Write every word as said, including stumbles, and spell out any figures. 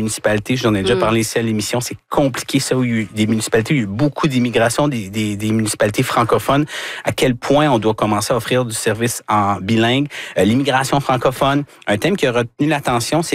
municipalités. J'en ai déjà Mm. parlé ici à l'émission. C'est compliqué, ça, où il y a eu des municipalités, il y a eu beaucoup d'immigration, des, des, des municipalités francophones. À quel point on doit commencer à offrir du service en bilingue. Euh, l'immigration francophone, un thème qui a retenu l'attention, c'est